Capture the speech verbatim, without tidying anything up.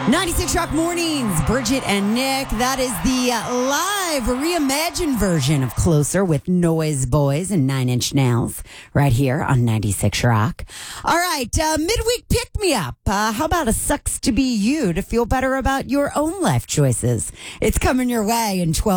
ninety-six Rock Mornings, Bridget and Nick. That is the uh, live reimagined version of Closer with Noise Boys and Nine Inch Nails right here on ninety-six Rock. All right, uh, midweek pick me up. Uh, how about a sucks to be you to feel better about your own life choices? It's coming your way in twelve.